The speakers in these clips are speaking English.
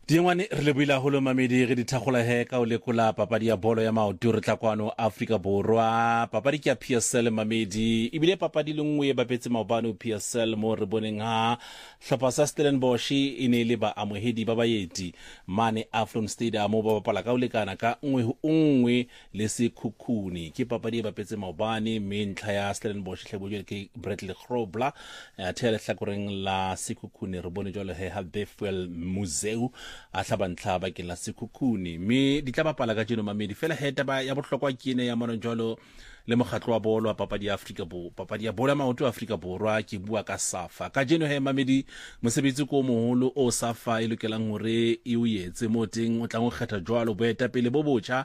Diengwane re lebuila holo mamedi re dithagola he ka o lekola papadi ya bolo ya maoto re tla kwano Afrika Borwa papadi ke ya PSL mamedi ibile papadi le nngwe ba petse maobane PSL mo re boneng ha hlopha sa Stellenbosch ine le ba amohedi ba baeti mane Afron Stadium ba bapala ka o lekana ka nngwe le Sekhukhune ke papadi ba petse maobane mentlha ya Stellenbosch hlebojwe ke Bradley Grobler a thele hlakoreng la Sekhukhune re bone jalo he ha Bethel Museu a tlhabantla ba ke la Sekhukhune me di tla bapala ka jeno mamedi fela heta ba ya bohlokwa ke ene ya manojalo le mokgatlo wa bolo wa papadi ya Afrika Borwa papadi ya bolo ya maoto Afrika Borwa ke bua ka SAFA ka jeno he mamedi mosebetsi ko moholo o SAFA e lokelang hore e o yetse mo teng o tla go kgetha jwalo boeta pele bo botjha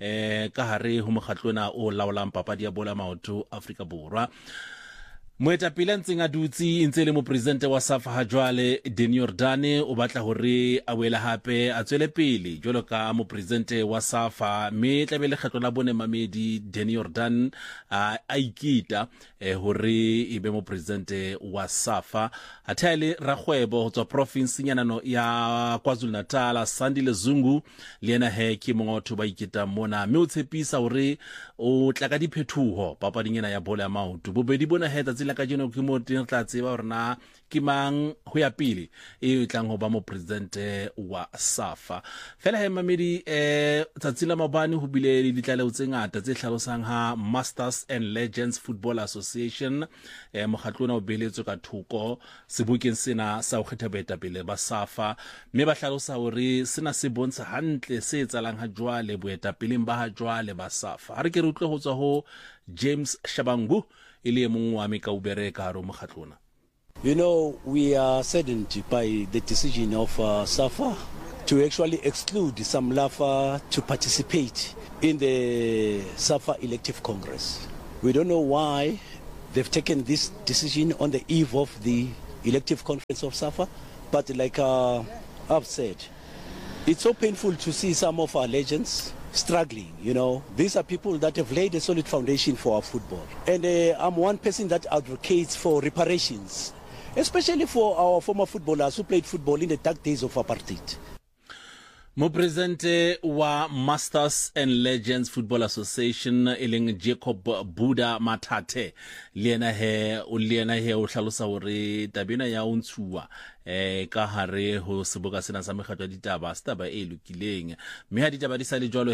ka hare ho mokgatlona o laolang papadi ya bolo ya maoto Afrika Borwa Moetapele ntseng a dutse ntse le mo president wa SAFA ha jwale Danny Jordaan o batla hore a wela hape a tswele pele jolo ka mo president wa SAFA me tla be le kgetlo la bone mamedi Danny Jordaan a ikita hore e be mo president wa SAFA a thale ragwebo ho tswa province nyanano ya KwaZulu-Natal Sandile Zungu le ena he ke mongotho ba ikita mona me o tshepisa hore o tla ka diphethuho papading ena ya bolo ya maoto bobedi bona hetsa tsela ka jeno ke mo tla tseba hore na ke mang ho ya pele e tlang ho ba mo president wa SAFA fela he mamedi tsatsila mabane ho bile le ditlale tse ngata tse hlalosang ha Masters and Legends Football Association mokgatlona o beletso ka thoko sebokeng sena sa ho kgetha boetapele ba SAFA mme ba hlalosa hore sena se bontsha hantle se etsalang ha jwale boetapeleng ba ha jwale ba SAFA ha re ke re utlwe ho tswa ho James Shabangu ile mongwe wa meka ubereka haro mokgatlona. You know, we are saddened by the decision of SAFA to actually exclude some LAFA to participate in the SAFA Elective Congress. We don't know why they've taken this decision on the eve of the Elective Conference of SAFA, but like I've said, it's so painful to see some of our legends struggling, you know. These are people that have laid a solid foundation for our football. And I'm one person that advocates for reparations, especially for our former footballers who played football in the dark days of apartheid. Mo presidente wa Masters and Legends Football Association eleng Jacob Buda Mathate liena he o hlalosa hore tabena ya untsuwa ka hare ho seboka sena sa mekgatlo ditaba staba e lokileng me ha ditaba di sa le jwalo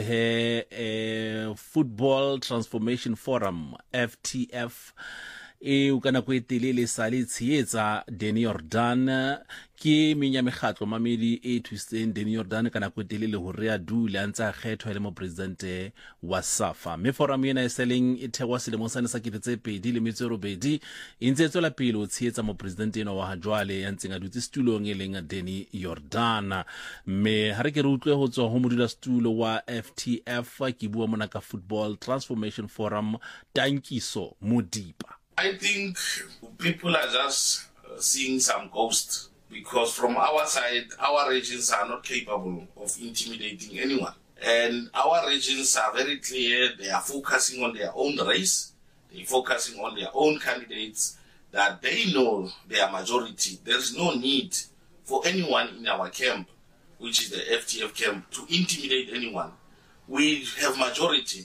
he Football Transformation Forum FTF o kana go etelele sa le tshietsa Danny Jordaan ke menya mekgatlo mamedi e thuseng Danny Jordaan kana go etelele hore a dula ntse a kgethwa le mo president wa SAFA me forum ena e seleng e thekwa selemo sa sa kitse pedi le metsero bedi e ntse tswela pele o tshietsa mo president ena wa hajwale ya ntseng a dutse stulong e leng Danny Jordaan me ha re ke re utlwe ho tswa ho modula stulo wa FTF ke bua mona ka Football Transformation Forum Tankiso Modipa. I think people are just seeing some ghosts because from our side, our regions are not capable of intimidating anyone. And our regions are very clear. They are focusing on their own race. They're focusing on their own candidates that they know they are majority. There's no need for anyone in our camp, which is the FTF camp, to intimidate anyone. We have majority.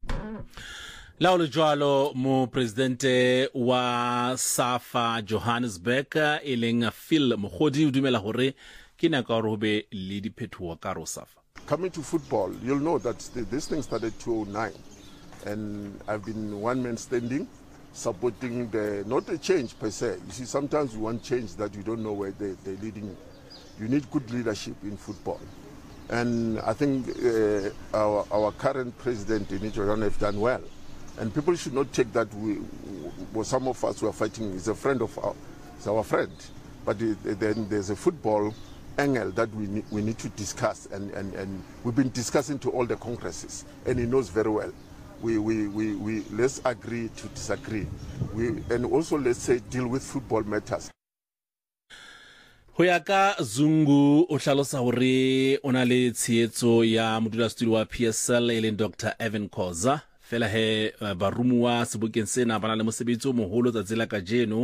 Laolo jwalo mo presidente wa SAFA Johannesburg eleng Phil Mogodi o dumela hore ke naka hore ho be le diphethoho ka ro SAFA. Coming to football, you'll know that this thing started 2009 and I've been one man standing supporting not a change per se. You see, sometimes you want change that you don't know where they're leading you. You need good leadership in football. And I think our current president, Danny Jordaan, have done well. And people should not take that some of us who are fighting is a friend of our friend. But then there's a football angle that we need to discuss. And we've been discussing to all the congresses. And he knows very well. We let's agree to disagree. And also let's say deal with football matters. Ho ya ka Zungu o hlalosa hore ona le tshietso ya modulasetulo wa PSL eleng Dr. Evan Khoza fela he barumuwa sebokeng sena bana le mosebetsi o moholo tsa tsela ka jeno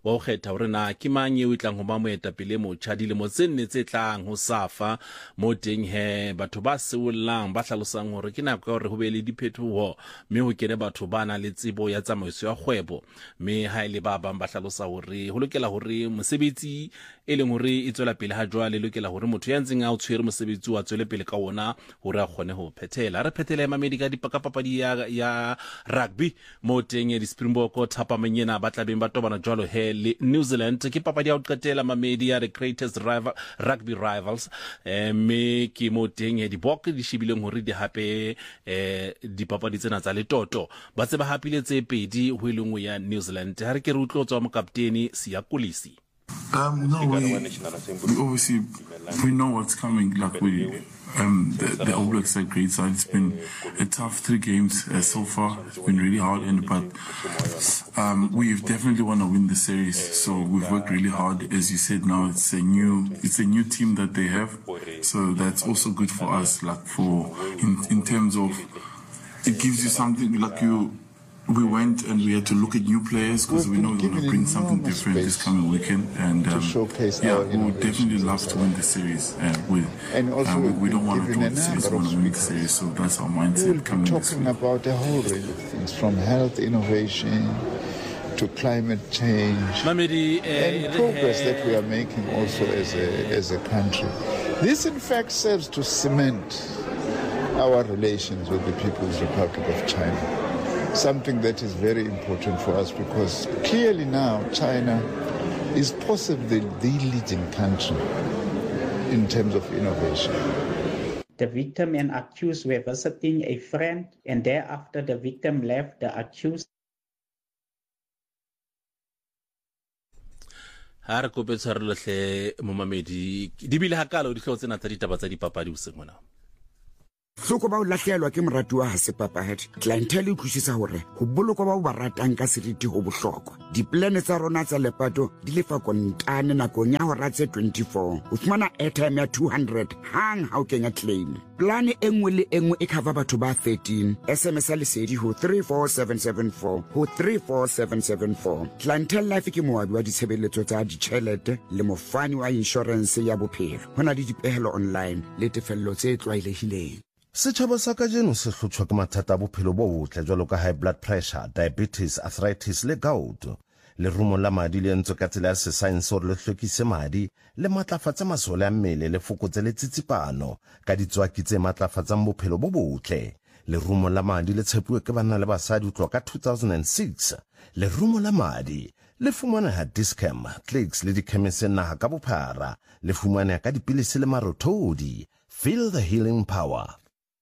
wa go kgetha gore na ke mang eo e tlang go ba moetapele motšha dilemo tse nne tse tlang go SAFA mo teng he batho ba seollang ba tlhalosang gore ke nako ya gore go be le diphetogo mme go kene batho ba na le tsebo ya tsamaiso ya kgwebo mme ha ile ba bang ba tlhalosa gore go lokela gore mosebetsi e leng gore e tswela pele ha jwale lokela gore motho ya ntseng a o tshwere mosebetsi wa tswele pele ka ona gore a kgone go phethela re phethela mamedi ka dipakapapadi ya rugby mo teng di Springbok thapa menyena ba tlabeng ba tobana jwalo he le New Zealand ke papadi ya go qetela mamedi ya the greatest rugby rivals me ke mo teng di Bok di shibileng hore di hape dipapadi tsena tsa letoto ba tseba hapile tse pedi ho ilengwe ya New Zealand ha re ke re utlo tswa mo kapteni Siya Kolisi. No, we obviously we know what's coming. Like the All Blacks are great side. It's been a tough 3 games so far. It's been really hard, but we definitely want to win the series. So we've worked really hard. As you said, now it's a new team that they have. So that's also good for us. Like in terms of it gives you something like you. We went and we had to look at new players because we know we're going to bring something different this coming weekend. And we would definitely love to win the series. We don't want to draw the series, we want to win the series. So that's our mindset coming this week. We're talking about a whole range of things, from health innovation to climate change and progress that we are making also as a country. This in fact serves to cement our relations with the People's Republic of China. Something that is very important for us because clearly now China is possibly the leading country in terms of innovation. The victim and accused were visiting a friend, and thereafter the victim left the accused. Ha re kope tshwarolohle momamedi di bile hakalo di tlotse na tsa ditaba tsa dipapadi o seng mona. Hloko ba o lahlehelwa ke moratuwa ha se papahadi clientele e thušisa hore go bolokwa ba o ba ratang ka seriti go bohlokwa diplane tsa rona tsa lepato di lefa kontane nakong ya hora tse 24 o fumana airtime ya 200 hang ha o kenya claim plane engwe le engwe e cover batho ba 13 SMS ya lesedi ho 34774 ho 34774 clientele life ke moabi wa ditshebeletso tsa ditšhelete le mofani wa insurance ya bophelo hona le dipehelo online le tefello tse tlwaelehileng. Setšhaba sa kajeno se hlotšwa ke mathata a bophelo bo botle jwalo ka high blood pressure, diabetes, arthritis le gout. Lerumo la madi le entswe ka tsela ya sesaense hore le hlwekise madi le matlafatse masole a mmele le fokotse le tsitsipano ka ditswaki tse matlafatsang bophelo bo botle. Lerumo la madi le tshepuwe ke banna le basadi ho tloha ka 2006. Lerumo la madi le fumaneha Dischem, Clicks le dikhemiseng naha ka bophara. Le fumaneha ka dipilisi le marothodi. Feel the healing power.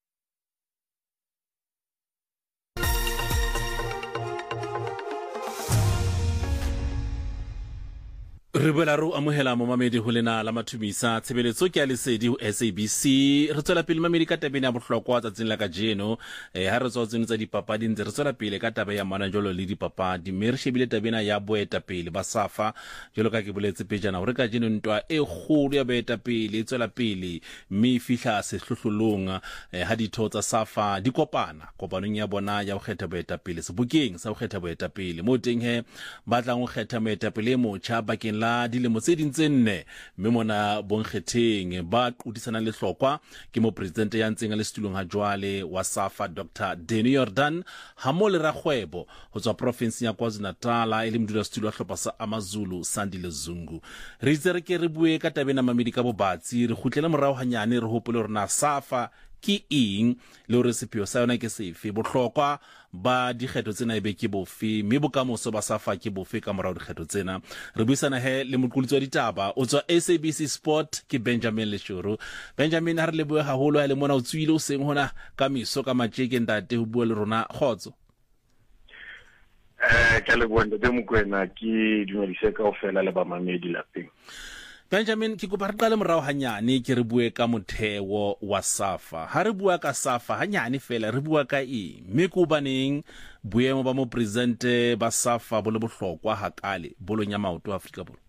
Re boela ro amohela momamedi ho lena la mathumisa tshebeletso ke a lesedi ho SABC re tswela pele mamedi ka tabeng ya bohlokwa tsatsing la kajeno ha re tswa tseno tsa dipapadi ntse re tswela pele ka taba ya manajolo le dipapadi mme re shebile tabena ya boetapele ba SAFA jalo ka ke boletse pejana hore kajeno ntwa e kgolo ya boetapele e tswela pele mme fihla sehlohlolong ha ditho tsa SAFA di kopana kopanong ya bona ya go kgetha boetapele sebokeng sa go kgetha boetapele mo teng he ba tlang go kgetha moetapele motjha bakeng la dilemo tse dintse nne mme mona bonkgetheng ba qudisana le hlokwa ke mo president ya ntseng le setulong ha jwale wa SAFA Dr. Denny Jordan ha mo le ragwebo ho tswa province ya KwaZulu-Natal e le modula setulo wa hlopha sa AmaZulu Sandile Zungu re itse re ke re bue ka tabena mamedi ka bobatsi re khutlele morao hanyane re hopole rona SAFA ki ing le hore sepheo sa yona ke sefe bohlokwa ba dikgetho tsena e be ke bofe mme bokamoso ba SAFA ke bofe ka morao dikgetho tsena re buisana he le moqolitsi wa ditaba o tswa SABC Sport ke Benjamin Leshuru. Benjamin ha re le bue haholo ha le mona o tswile o seng hona ka miso ka matjeke ntate ho bua le rona khotso ka le bua ntate Mokwena ke dumedise kaofela le ba mamedi lapeng. Benjamin ke kopa re qale morao hanyane ke re bue ka motheo wa SAFA ha re bua ka SAFA hanyane fela re bua ka eng mme ko baneng boemo ba mo president ba SAFA bo le bohlokwa hakale bolong ya maoto Afrika Borwa.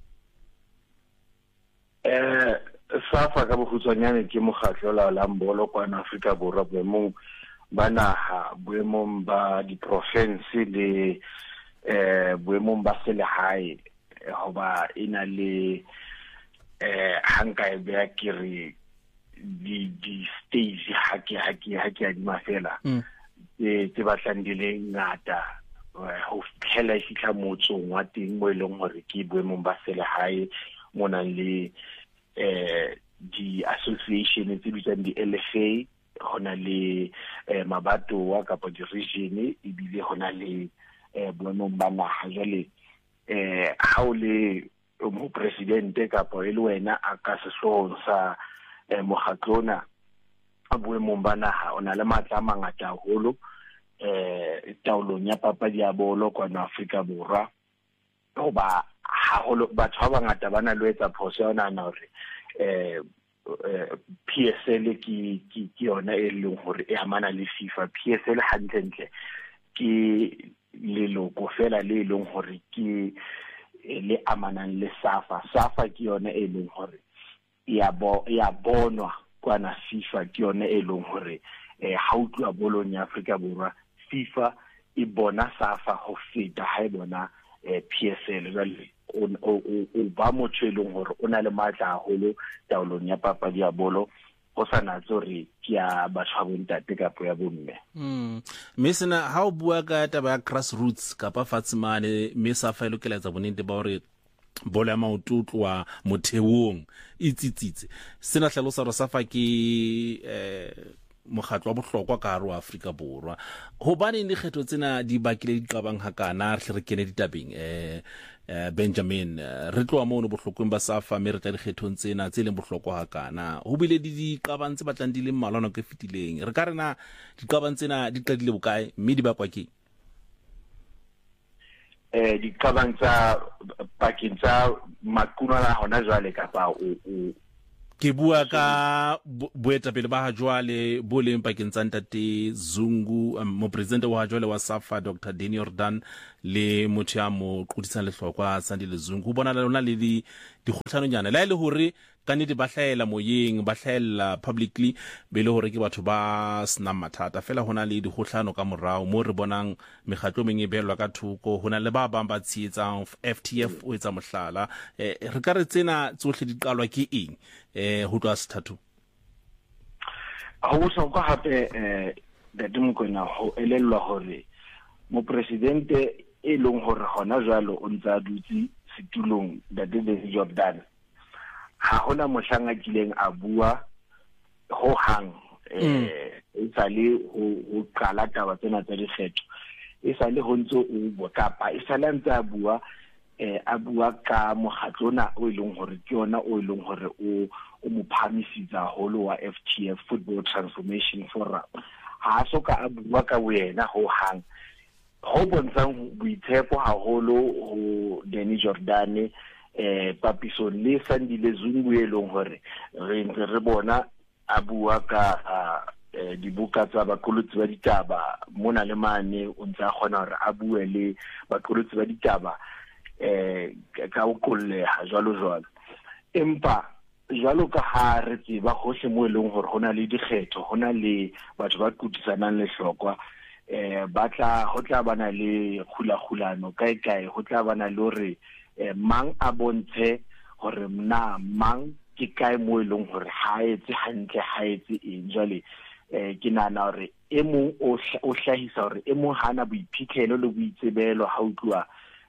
SAFA ka bokhutswanyane ke mokgatlo la lambolo kwa Afrika Borwa boemong ba naha boemong ba di province le boemong ba selehae hoba ina le hanka e bea kere di stage haki a di mafela tse batlang di le ngata ho phela e fitla motsong wa teng mo eleng hore ke boemong ba selehae mona le di association tse bitsang di LFA hona le mabatowa kapa di region e bile hona le boemong ba naha jale ha o le mo presidente kapa e le wena a ka sehlohong sa mohatlona a boemong ba naha ona le matla a mangata haholo taolong ya papadi ya bolo kwana Afrika Borwa hoba haholo batho ba bangata bana lo etsa phoso ya ona hore PSL ki yona e leng hore e amana le FIFA. PSL hantle ke leloko fela le leng hore ke le amanang le SAFA ke yona e leng hore ya bonwa kwana FIFA ke yona e leng hore ha o tloa bolong ya Afrika Borwa FIFA e bona SAFA ho feta ha e bona PSL jwale o ba motho e leng hore o na le matla haholo taolong ya papadi ya bolo go sana tsore ke ya batho ba bontate kapo ya bomme mme sena ha o bua ka taba ya grassroots kapa fatsimane mme SAFA e lokeletsa bonente ba hore bolo ya maoto tloa motheong itsitsitse sena hlalosa hore SAFA ke mokgatlo wa bohlokwa ka hare wa Afrika Borwa hobane le kgetho tsena di bakile diqabang hakana re kene ditabeng Benjamin re tloa mono bohlokweng ba SAFA mme re tla dikgethong tsena tse leng bohlokwa hakana ho bile diqabang tse batlang di le mmalwana ke fitileng re ka rena diqabang tsena di qadile bokae mme di bakwa ke diqabang tsa pakeng tsa makunwana hona jwale kapa ke bua ka boetapele ba ha jwale bo leng pakeng tsa Ntate Zungu mopresidente wa jwale wa SAFA Dr Danny Jordaan le motho ya mo qodisang lehlokwa Sandile Zungu bona le lona le dikgotlanonyana la ile hore ka nnete ba hlaela moyeng ba hlaela publicly be le hore ke batho ba sna mathata fela hona le dikgotlano ka morao mo re bonang megatlo meng e belwa ka thoko hona le ba bang ba tsietsang FTF o etsa mohlala re ka re tsena tsohle di qalwa ke eng ho tloa sethatho ho bohlokwa hape Dadimokona ho elellwa hore mo presidente e leng hore hona jwalo o ntsa dutse setulong Danny Jordaan ha hona mohlang a kileng a bua ho hang isale o qala taba tsena tsa dikgetho isale ho ntso o bua kapa isale ntse a bua ka mogatlona o ileng hore ke yona o ileng hore o mo phamisitsa holo wa FTF Football Transformation Forum ha soka a bua ka wena ho hang ho bontshang boitshepo haholo ho Danny Jordaan papiso le Sandile Zungu e leng hore re bona a bua ka dibuka tsa bakolotsi ba ditaba mona le mane o ntse a kgona hore a bue le bakolotsi ba ditaba ka o kolleha jwalo empa jwalo ka ha re tseba hohle mo eleng hore hona le dikgetho hona le batho ba kutisanang lehlokwa ho tla bana le khulano kae ho tla bana le hore mang a bontshe hore mna mang ke kae mo eleng hore ha etse hantle ha etse eng jwale ke nana hore e mong o hlahisa hore e mong hana boiphitlhelo le boitsebelo ha o tloa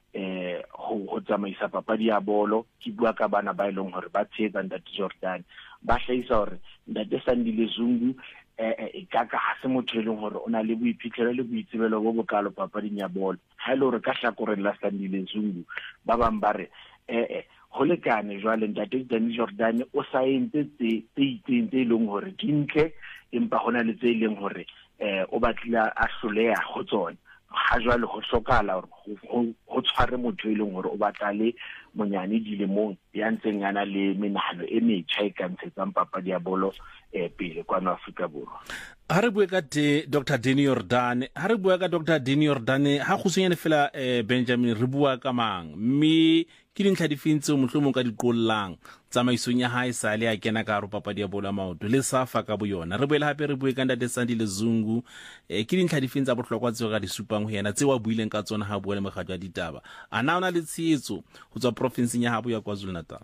ho tsamaisa papadi ya bolo ke bua ka bana ba eleng hore ba tshetsa Ntate Jordaan ba hlahisa hore Ntate Sandile Zungu ka ha se motho e leng hore o na le boiphitlhelo le boitsebelo bo bokalo papading ya bolo ha ile hore ka hlakoreng la Sandile Zungu ba bang ba re ho lekane jwale Ntate Danny Jordaan o saente tse itseng tse leng hore dintle empa hona le tse leng hore o batla a hloleha ho tsona ha jwale ho hlokala hore ho tshware motho e leng hore o batla le monyane dilemong ya ntseng yana le menahano e metjha e kantshetsang papadi ya bolo pele kwana Afrika Borwa ha re bua ka Dr Danny Jordaan ha re bua ka Dr Danny Jordaan ha go senyane fela Benjamin re bua ka mang mme ke dintlha difeng tseo mohlomong ka diqollang tsamaisong ya hae sa le a kena ka hare papadi ya bolo ya maoto le SAFA ka boyona. Re boele hape re bue ka Ntate Sandile Zungu, ke dintlha difeng tsa bohlokwa tseo ka di supang ho yena tseo a buileng ka tsona ha bua le mokgatlo wa ditaba. A na ona le tshehetso ho tswa provinseng ya habo ya KwaZulu-Natal?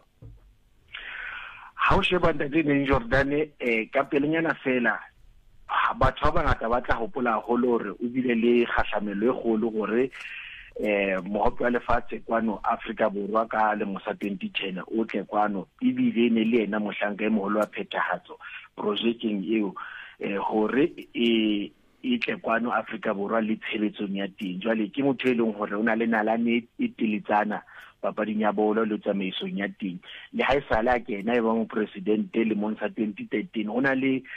Ha o sheba Ntate Jordan ka pelenyana fela batho ba bangata ba tla hopola haholo hore o bile le kgahlamelo e kgolo gore mohope wa lefatshe kwano Afrika Borwa ka le mosa 2010 o tle kwano ebile ne le ena mohlanka e moholo wa phethahatso projecting eo hore e tle kwano Afrika Borwa le tshebetsong ya teng. Jwale ke motho e leng hore o na le nalane e teletsana papading ya bolo le tsamaisong ya teng. Le ha esale a kena e ba mo president le monsa 2013 o na le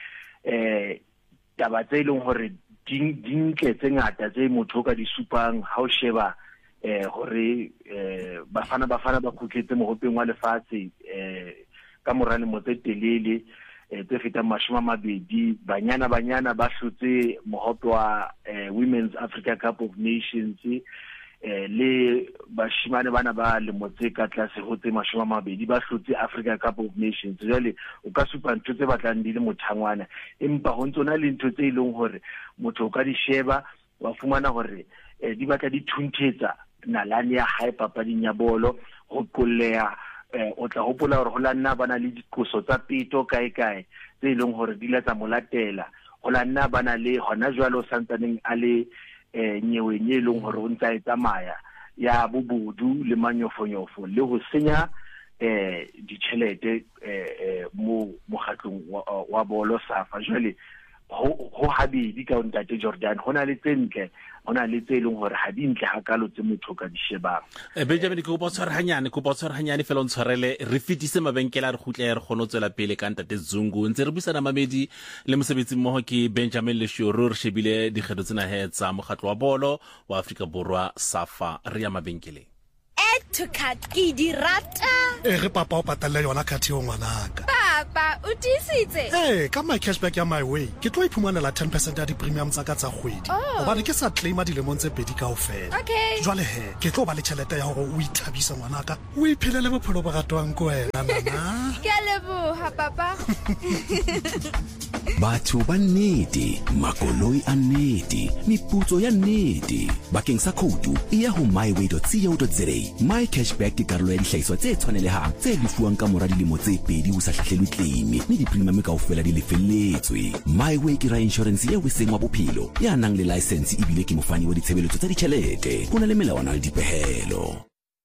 taba tse leng hore dintle tse ngata tse motho ka di supang ha o sheba hore bafana ba khutletse mohopeng wa lefatshe ka morale motse telele tse fetang 20 banyana ba hlotse mohope wa Women's Africa Cup of Nations le bashimane bana ba le motse ka tlase ho tse 20 ba hlotse Africa Cup of Nations. Jwale o ka supa ntho tse batlang di le mothangwana empa ho ntsona le ntho tse ileng hore motho o ka di sheba wa fumana hore di batla di thunthetsa nalane ya hae papading ya bolo ho qolleha. O tla hopola hore ho la nna bana le dikoso tsa peto kae tse ileng hore di latsa molatela. Ho la nna bana le hona jwalo santsaneng a le nyeweng e leng hore o ntsa e tsamaya ya bobodu le manyofonyofo le ho senya ditjhelete mo mokgatlong wa bolo SAFA. Jwale ho habedi ka Ntate Jordan hona le tse ntle hona le tse leng hore ha dintle hakalo tse motho ka di shebang. Benjamin ko ba tshwara hanyane fela o ntshwarele re fitise mabenkela re khutle re kgone tswela pele ka Ntate Zungu ntse re busana mamedi le mosebetsi mmoho ke Benjamin Leshoro re shebile dikgetho tsena hetsa mokgatlo wa bolo wa Afrika Borwa SAFA re ya mabenkeleng. To cut ke di rata re papa o patalla yona khathi o ngwanaka papa o tisitse ka my cashback ya my way ke tlo iphumanela 10% ya di premium tsa ka tsa kgwedi hobane ke sa claima dilemong tse pedi kaofela. Okay, jwale ke tlo ba le tšhelete ya hore o ithabisa ngwanaka o iphelele bophelo bo ratwang ko wena nana. ke a leboha papa. Batho ba nnete, makoloi a nnete, meputso ya nnete. Bakeng sa khoutu e ya ho myway.co.za. My cashback ke karolo ya dihlahiswa tse tshwanelehang tse lefuwang ka mora dilemo tse pedi ho sa hlahlelwe claim le di-premium kaofela di lefelletswe. Myway ke ra insurance ya weseng wa bophelo ya nang le license ebile ke mofani wa ditshebeletso tsa ditjhelete. Ho na le melawana le dipehelo.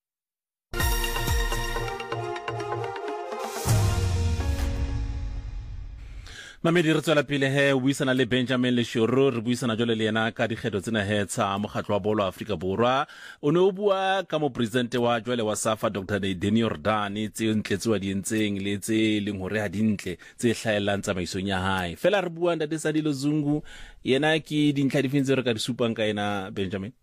Mamedi re tswela pele o buisana le Benjamin Leshoro re buisana jole le yena ka dikgetho tsena tsa mokgatlo wa bolo Afrika Borwa. O ne o bua ka mo president wa jole wa SAFA Dr. Denny Jordaan tse ntle tse wa di entseng le tse leng hore ha dintle tse hlaelang tsamaisong ya hae. Fela re bua Ntate Sandile Zungu yena ke dintlha difeng re ka di supang ka ena Benjamin?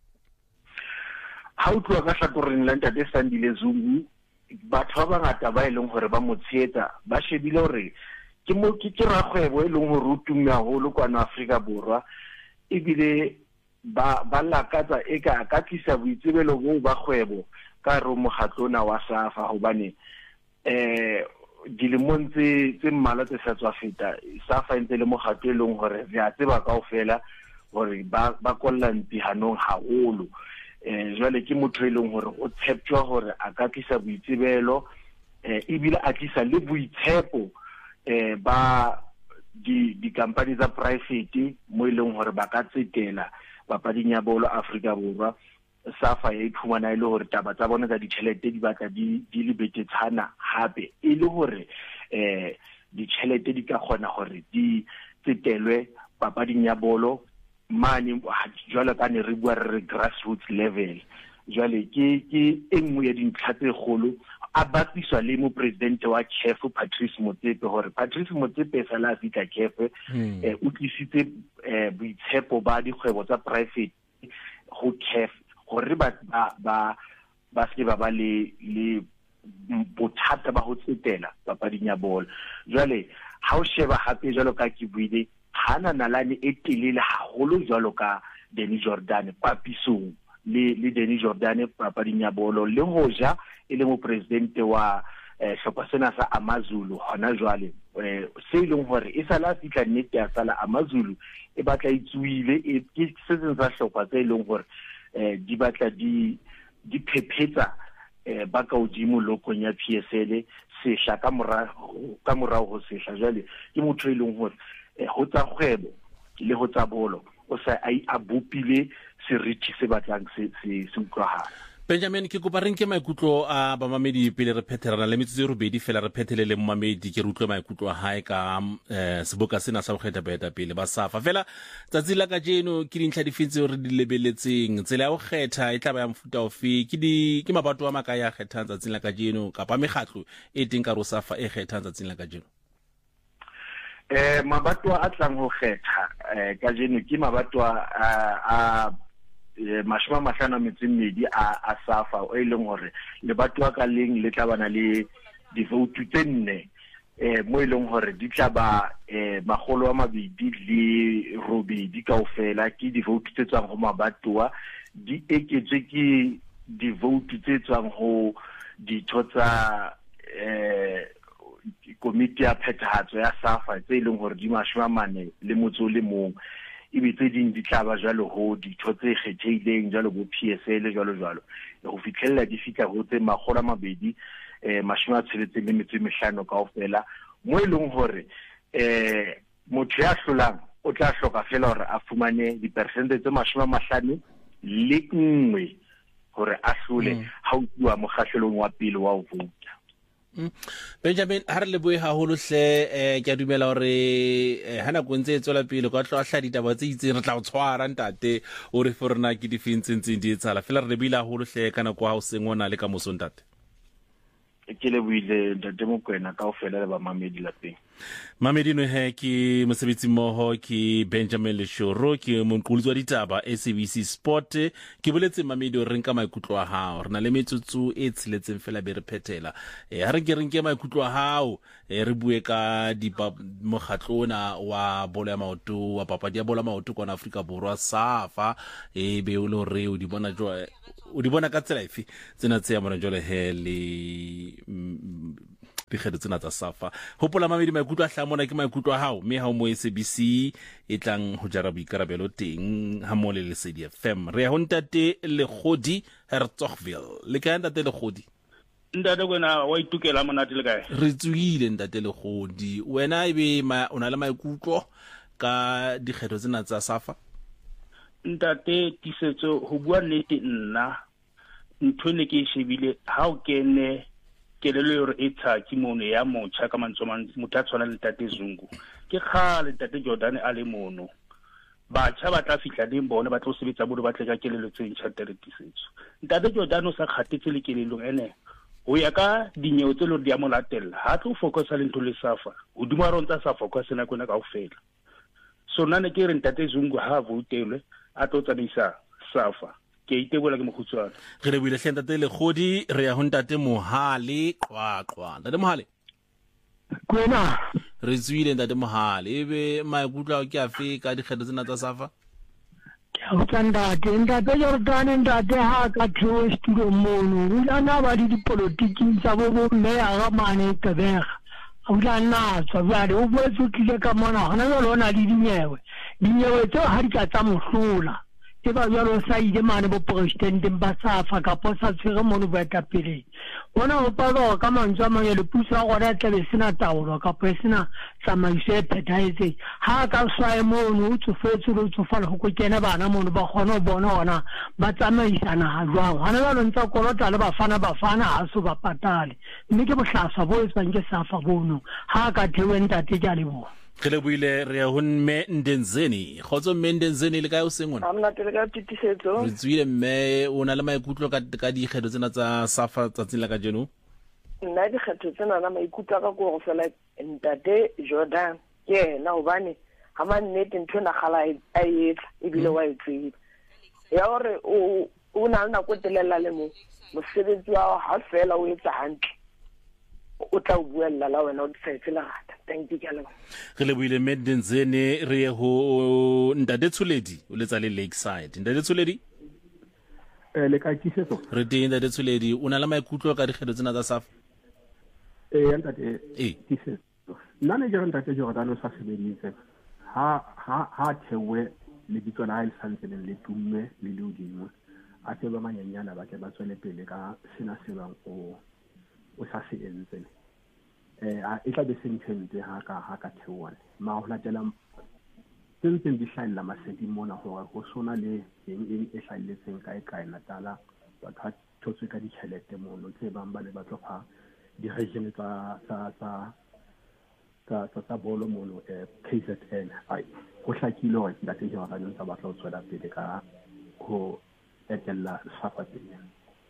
Ha o tloa ka hlakoreng la Ntate Sandile Zungu batho ba bangata ba ileng hore ba motsheetsa ba shebile hore ke mo ke rakgwebo e leng hore o tumme haholo kwana Afrika Borwa ebile ba lakatsa eka ka tlisa boitsebelo bo ba kgwebo ka re mokgatlona wa SAFA hobane dilemong tse mmala tse sa tswa feta SAFA ntse le mokgatlo e leng hore re a tseba kaofela hore ba kolla ntihanong haholo. Jwale ke motho e leng hore o tsheptwa hore a ka tlisa boitsebelo ebile a tlisa le boitshepo ba di company tsa private mo ileng hore ba ka tsetela papading ya bolo Afrika Borwa. SAFA e iphumana ile hore taba tsa bona tsa ditjhelete di batla di le betetsana hape e le hore ditjhelete di ka kgona hore di tsetelwe papading ya bolo mane jwale ka ne re bua re grassroots level. Jwale ke engwe ya dintlha tse kgolo a bapiswa le mo president wa CAF Patrice Motsepe hore Patrice Motsepe sa la fika CAF o tlisitse boitshepo ba dikgwebo tsa private ho CAF hore ba se ba le bothata ba ho tsetela papading ya bolo. Jwale ha o sheba hape jwalo ka ke buile hana nalane e telele haholo jwalo ka Denny Jordaan papisong le Denny Jordaan papading ya bolo le hoja e le mo presidente wa hlopha sena sa AmaZulu hona jwale se ileng hore e sala fitla nnete ya sala AmaZulu e batla itsuile e ke se tsa hlopha tse ileng hore di batla di phephetsa ba ka odimo lokong ya PSL sehla ka morao ho sehla jwale ke motho e leng hore ho tsa kgwebo le ho tsa bolo o sa a bopile seriti se batlang se utlwahala. Benjamin ke kopa re nke maikutlo a bamamedi pele re phetherana le metsotso e robedi fela re phethelele mmamedi ke re utlwe maikutlo a hae ka seboka sena sa bokgetha baetapele ba SAFA fela tsatsi la kajeno ke dintlha dife tseo re di lebeletseng tsela ya go kgetha e tla ba ya mofuta ofe ke mabato a makae a kgethang tsatsing la kajeno kapa mekgatlo e teng ka ro SAFA e kgethang tsatsing la kajeno? Mabato a tlang ho kgetha kajeno ke mabato a mashoma mahlano metsimedi a SAFA o ileng hore le batho ka leng le tla bana le di vote tse nne mo ileng hore di tla ba magolo a mabedi le robedi kaofela ke di vote tse tswang ho mabatoa di eketswe ke di vote tse tswang ho ditho tsa komiti ya phethahatso ya SAFA tse ileng hore di mashoma mane le motso le mong ibe tse ding di tla ba jwalo ho ditho tse kgethehileng jwalo bo PSL jwalo go fitlhella di fika ho tse magolo a mabedi mashome a tsheletseng le metso e mehlano kaofela mo ileng hore motho ya hlolang o tla hloka fela hore a fumane dipersente tse mashome a mahlano le nngwe hore a hlole ha o tluwa mokgahlelong wa pele wa ho vouta. Benjamin ha re le boe haholo hle ke a dumela hore hana go ntse tswela pele ka tlo hla ditaba tse itseng re tla o tshwara ntate o re forna ke difentseng di etsala fela re lebile haholo hle kana kwa ho sengona le ka moso ntate ke le buile ntate Mokoena ka ofela le ba mamedi lapeng. Mamedi no he ke mosebetsi mmoho ke Benjamin Leshoro ke monqolotsi wa ditaba SABC Sport ke boletse mamedi o renka maikutlo a hao rena le metsotso e tshiletseng fela be re phethela ha re ke renke maikutlo a hao re bue ka mokgatlona wa bolo ya maoto wa papadi ya bolo ya maoto kwa Afrika Borwa SAFA be o le re o di bona ka tsela efe tsena tse ya mona jole he le dikgetho tsena tsa SAFA hopola mamedi maikutlo a hlamona ke maikutlo a hao mme ha mo SABC e tlang ho jara boikarabelo teng ha mo le Lesedi FM re ho ntate Legodi Hertzogville le ka ntate Legodi ntate kwena wa itukela monate le kae re tsuile ntate Legodi wena ebe ona le maikutlo ka dikgetho tsena tsa SAFA ntate tisetso ho bua nnete nna ntho ne ke shebile ha o kene kelelo yore e tshaki mono ya mocha ka mantsomang motho tshwana le Tate Zungu ke khale Tate Jordan a le mono batjha ba tla fihla ding bona ba tlo sebetsa bodo ba tleka kelelo tse ntšha teretisetso Tate Jordan o sa kgatetse le kelelong ene ho ya ka dinyeo tse lo di amolatella ha tlo focusa le ntho le SAFA ho duma ronta sa focus na kona kaofela so nna ke re Tate Zungu ha votelwe a tlo tsamisa SAFA ke itebola ke mokhutswana re le buile Ntate Legodi re ya ho Ntate Mohale qwaqwa Ntate Mohale kwena re tswile Ntate Mohale ebe maikutlo ke afe ka dikgetho tsena tsa SAFA ke a ntate Jordan ntate ha ka thewe studio mono o lana ba di politiki tsa bo mme a ga mane tebega o la nna tswa bale o botse tlile ka mona hona le lona di dinyewe tse ha di ka tsa mohlola e ba jalo sa ile mane bo president ba SAFA ka posa tshwere mono ba ta pele bona o palo ka mantswa mangwe le pusa go ra tla sena taolo ka presena tsamaiso e phetaetse ha ka swae mono o tsofetse lo tsofala go kena bana mono ba gona bona ona ba tsamaisana ha jwang hana ba lo ntsa kolota le bafana ha so ba patale mme ke bohlasa bo etsang ke SAFA bono ha ka thewe ntate ja lebo ke le buile re ho mme Ndenzeni khotso mme Ndenzeni le ka o sengona amna tele ka titisetso re tswile mme o na le maikutlo ka dikgetho tsena tsa SAFA tsa tsela ka jeno nna dikgetho tsena na maikutlo ka go fela Ntate Jordan ke na obane ha mannete ntho na gala a etla e bile wa itseba ya hore o na na go telela le mo mosebetsi wa ha fela o etsa hantle o tla buella la wena o tsetse la gata thank you kala re le buile Ndenzeni re ho Ntate Tshuledi o letsa le Lakeside Ntate Tshuledi le ka tisetso re teng da Tshuledi o na le maikutlo ka dikgetho tsena tsa SAFA ntate tisetso nna ne ke re ntate Jordan o sa sebeditse ha thewe le bitso la ile santse le tumme le hodimo a tseba manyanyana ba ke ba tswele pele ka sena se bang o sa se entse e tla be sentente ha ka thewane ma ho latela tenteng di hlahella maseding mona hore ho sona le eng e hlahelletseng kae Natala ba ka thotswe ka ditjhelete mono tse bang ba le ba tlofa di region tsa bolo mono KZN ai go hlakile hore ntate Jordan tsa batla ho tswela pele ka ho etella SAFA pele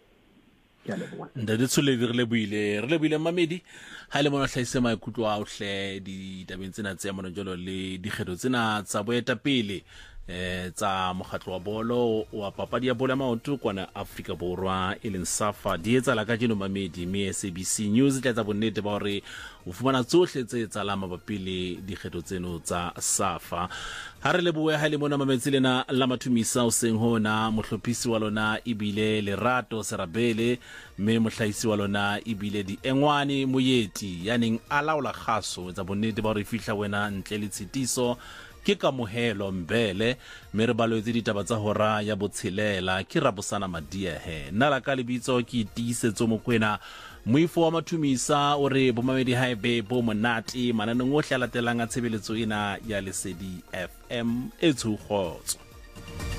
ntate Tshuledi re buile Mamedi ha le mona hlahise maikutlo a hle di tabeng tsena tse mona jolo le dikgetho tsena tsa boetapele tsa mokgatlo wa bolo wa papadi ya bolo ya maoto kwana Afrika Borwa e leng SAFA di etsala ka jeno Mamedi me SABC News tla tsa bonnete ba hore o fumana tsohle tse tsalang mabapi le dikgetho tseno tsa SAFA ha re lebohe ha le mona mametsi lena la mathumisa o seng hona mohlophisi wa lona ibile Lerato Serabele me mohlahisi wa lona ibile di engwane moyeti yaneng alaola khaso tsa bonnete ba hore fihla wena ntle le tshitiso ke Kamohelo Mbele me re balwetse ditaba tsa hora ya botshelela ke Rabosana Madiehe nna la ka lebitso ke tiisetso mokwena moifo wa mathumisa o re bomamedi haebe bo monate mananeng ohle a latelang a tshebeletso ena ya Lesedi FM e tshogotso